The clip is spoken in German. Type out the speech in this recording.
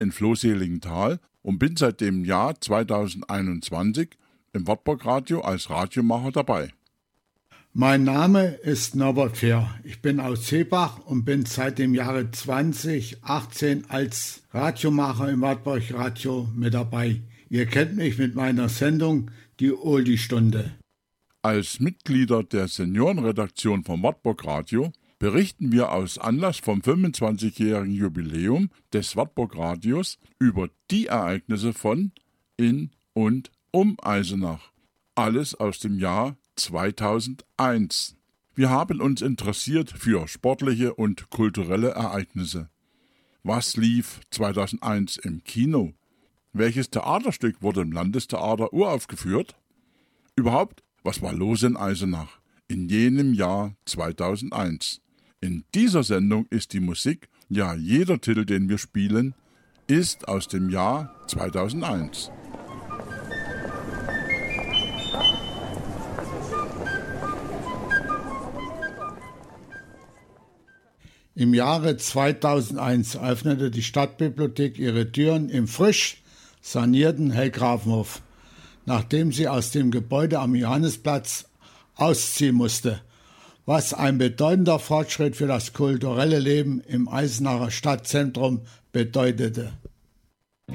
in Floh-Seligenthal und bin seit dem Jahr 2021 im Wartburg Radio als Radiomacher dabei. Mein Name ist Norbert Fehr. Ich bin aus Seebach und bin seit dem Jahre 2018 als Radiomacher im Wartburg Radio mit dabei. Ihr kennt mich mit meiner Sendung Die Oldie-Stunde. Als Mitglieder der Seniorenredaktion vom Wartburg Radio berichten wir aus Anlass vom 25-jährigen Jubiläum des Wartburg Radios über die Ereignisse von, in und um Eisenach. Alles aus dem Jahr 2001. Wir haben uns interessiert für sportliche und kulturelle Ereignisse. Was lief 2001 im Kino? Welches Theaterstück wurde im Landestheater uraufgeführt? Überhaupt, was war los in Eisenach in jenem Jahr 2001? In dieser Sendung ist die Musik, ja jeder Titel, den wir spielen, ist aus dem Jahr 2001. Im Jahre 2001 öffnete die Stadtbibliothek ihre Türen im frisch sanierten Hellgrafenhof, nachdem sie aus dem Gebäude am Johannesplatz ausziehen musste, was ein bedeutender Fortschritt für das kulturelle Leben im Eisenacher Stadtzentrum bedeutete.